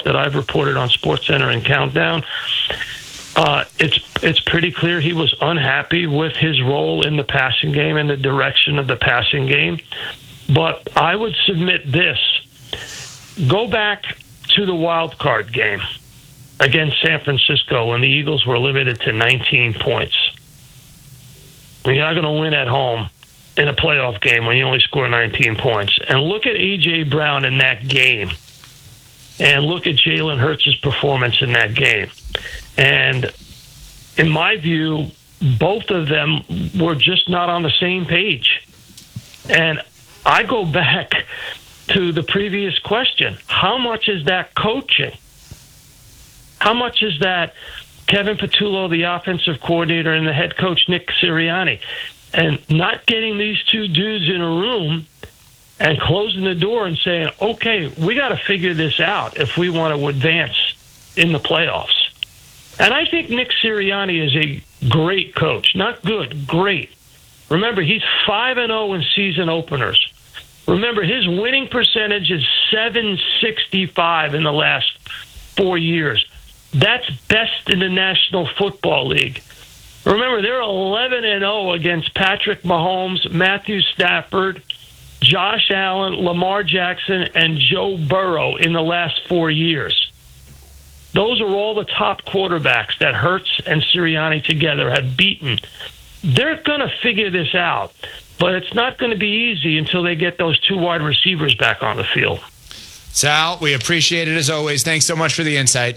stuff that I've reported on SportsCenter and Countdown, it's pretty clear he was unhappy with his role in the passing game and the direction of the passing game. But I would submit this. Go back to the wild card game against San Francisco when the Eagles were limited to 19 points. You're not going to win at home in a playoff game when you only score 19 points. And look at A.J. Brown in that game. And look at Jalen Hurts' performance in that game. And in my view, both of them were just not on the same page. And I go back to the previous question. How much is that coaching? How much is that Kevin Patullo, the offensive coordinator, and the head coach, Nick Sirianni, and not getting these two dudes in a room and closing the door and saying, okay, we got to figure this out if we want to advance in the playoffs. And I think Nick Sirianni is a great coach. Not good, great. Remember, he's 5-0 in season openers. Remember, his winning percentage is .765 in the last 4 years. That's best in the National Football League. Remember, they're 11-0 against Patrick Mahomes, Matthew Stafford, Josh Allen, Lamar Jackson, and Joe Burrow in the last 4 years. Those are all the top quarterbacks that Hurts and Sirianni together have beaten. They're going to figure this out, but it's not going to be easy until they get those two wide receivers back on the field. Sal, we appreciate it as always. Thanks so much for the insight.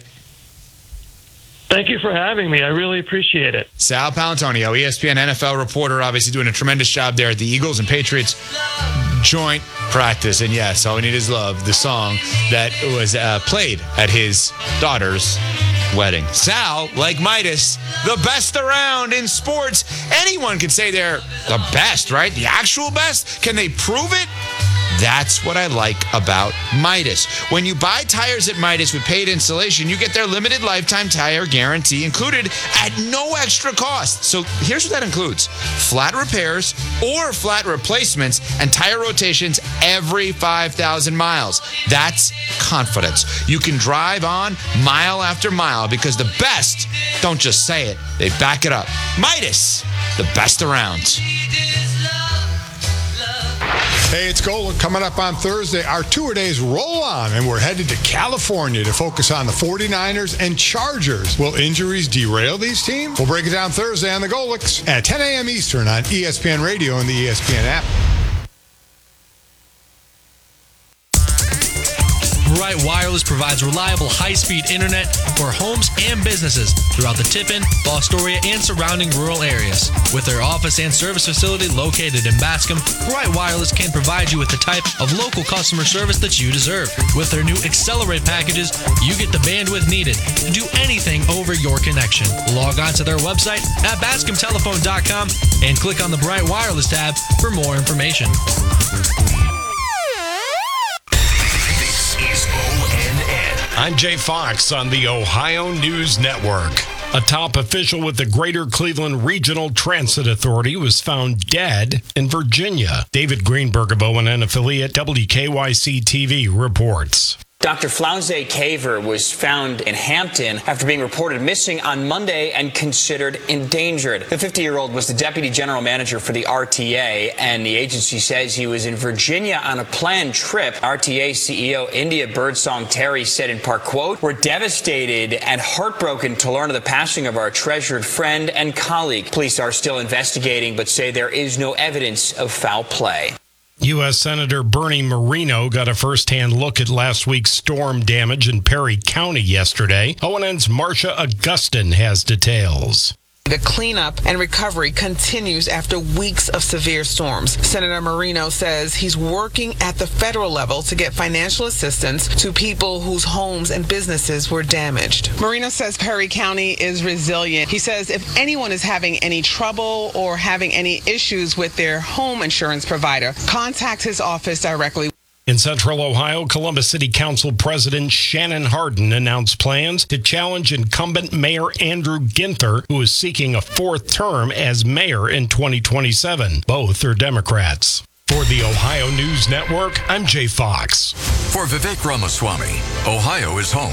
Thank you for having me. I really appreciate it. Sal Paolantonio, ESPN NFL reporter, obviously doing a tremendous job there at the Eagles and Patriots joint practice. And yes, All We Need Is Love, the song that was played at his daughter's wedding. Sal, like Midas, the best around in sports. Anyone can say they're the best, right? The actual best. Can they prove it? That's what I like about Midas. When you buy tires at Midas with paid installation, you get their limited lifetime tire guarantee included at no extra cost. So here's what that includes. Flat repairs or flat replacements and tire rotations every 5,000 miles. That's confidence. You can drive on mile after mile because the best don't just say it, they back it up. Midas, the best around. Hey, it's Golic. Coming up on Thursday, our tour days roll on, and we're headed to California to focus on the 49ers and Chargers. Will injuries derail these teams? We'll break it down Thursday on the Golics at 10 a.m. Eastern on ESPN Radio and the ESPN app. Bright Wireless provides reliable high-speed internet for homes and businesses throughout the Tiffin, Fostoria, and surrounding rural areas. With their office and service facility located in Bascom, Bright Wireless can provide you with the type of local customer service that you deserve. With their new Accelerate packages, you get the bandwidth needed to do anything over your connection. Log on to their website at bascomtelephone.com and click on the Bright Wireless tab for more information. I'm Jay Fox on the Ohio News Network. A top official with the Greater Cleveland Regional Transit Authority was found dead in Virginia. David Greenberg of ONN affiliate WKYC-TV reports. Dr. Flauze Caver was found in Hampton after being reported missing on Monday and considered endangered. The 50-year-old was the deputy general manager for the RTA, and the agency says he was in Virginia on a planned trip. RTA CEO India Birdsong Terry said in part, quote, "We're devastated and heartbroken to learn of the passing of our treasured friend and colleague. Police are still investigating, but say there is no evidence of foul play." U.S. Senator Bernie Moreno got a first-hand look at last week's storm damage in Perry County yesterday. ONN's Marcia Augustin has details. The cleanup and recovery continues after weeks of severe storms. Senator Moreno says he's working at the federal level to get financial assistance to people whose homes and businesses were damaged. Moreno says Perry County is resilient. He says if anyone is having any trouble or having any issues with their home insurance provider, contact his office directly. In Central Ohio, Columbus City Council President Shannon Hardin announced plans to challenge incumbent Mayor Andrew Ginther, who is seeking a fourth term as mayor in 2027. Both are Democrats. For the Ohio News Network, I'm Jay Fox. For Vivek Ramaswamy, Ohio is home.